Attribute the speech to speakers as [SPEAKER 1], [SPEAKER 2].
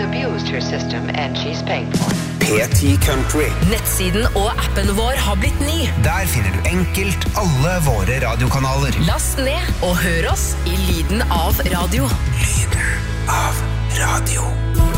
[SPEAKER 1] abused her system and she's paying for it.
[SPEAKER 2] P10 Country.
[SPEAKER 3] Nettsiden og appen vår har blitt ny.
[SPEAKER 2] Der finner du enkelt alle våre radiokanaler.
[SPEAKER 3] Last ned og hør oss i lyden av radio.
[SPEAKER 2] Lyden av radio.